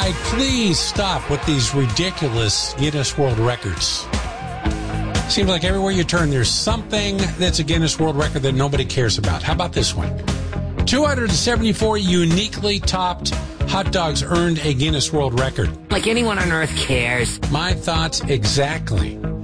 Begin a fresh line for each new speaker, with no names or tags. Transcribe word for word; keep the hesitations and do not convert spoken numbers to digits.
I please stop with these ridiculous Guinness World Records? Seems like everywhere you turn, there's something that's a Guinness World Record that nobody cares about. How about this one? two hundred seventy-four uniquely topped hot dogs earned a Guinness World Record.
Like anyone on earth cares.
My thoughts exactly.